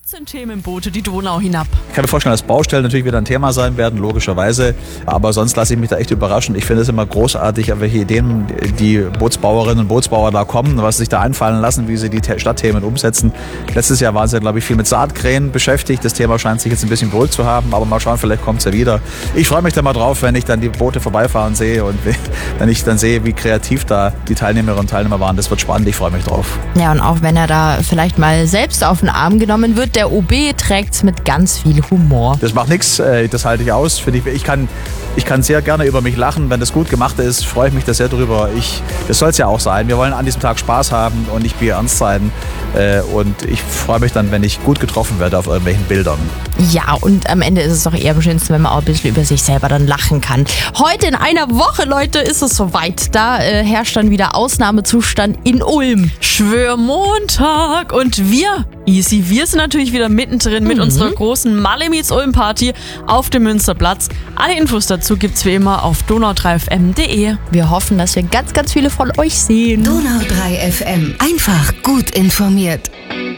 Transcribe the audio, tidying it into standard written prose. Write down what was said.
14 Themenboote die Donau hinab. Ich kann mir vorstellen, dass Baustellen natürlich wieder ein Thema sein werden, logischerweise. Aber sonst lasse ich mich da echt überraschen. Ich finde es immer großartig, welche Ideen die Bootsbauerinnen und Bootsbauer da kommen, was sie sich da einfallen lassen, wie sie die Stadtthemen umsetzen. Letztes Jahr waren sie, glaube ich, viel mit Saatkrähen beschäftigt. Das Thema scheint sich jetzt ein bisschen beruhigt zu haben, aber mal schauen, vielleicht kommt es ja wieder. Ich freue mich da mal drauf, wenn ich dann die Boote vorbeifahren sehe und wenn ich dann sehe, wie kreativ da die Teilnehmerinnen und Teilnehmer waren. Das wird spannend, ich freue mich drauf. Ja, und auch wenn er da vielleicht mal selbst auf den Arm genommen wird, der OB trägt's mit ganz viel Humor. Das macht nichts, das halte ich aus. Ich kann sehr gerne über mich lachen. Wenn das gut gemacht ist, freue ich mich da sehr drüber. Das soll es ja auch sein. Wir wollen an diesem Tag Spaß haben und nicht ernst sein. Und ich freue mich dann, wenn ich gut getroffen werde auf irgendwelchen Bildern. Ja, und am Ende ist es doch eher am schönsten, wenn man auch ein bisschen über sich selber dann lachen kann. Heute in einer Woche, Leute, ist es soweit. Da herrscht dann wieder Ausnahmezustand in Ulm. Schwörmontag und wir sind natürlich wieder mittendrin mit unserer großen Malle meets Ulm Party auf dem Münsterplatz. Alle Infos dazu gibt's wie immer auf donau3fm.de. Wir hoffen, dass wir ganz, ganz viele von euch sehen. Donau3 FM. Einfach gut informiert.